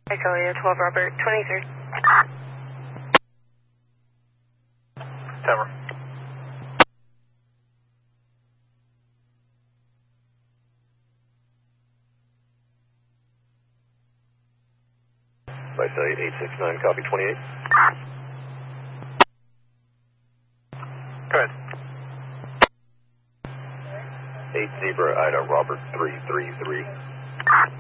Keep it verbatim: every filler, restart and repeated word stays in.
Echo twelve Robert twenty-three. Tower. By site eight six nine, copy twenty-eight. Go ahead. eight Zebra Ida Robert three three three.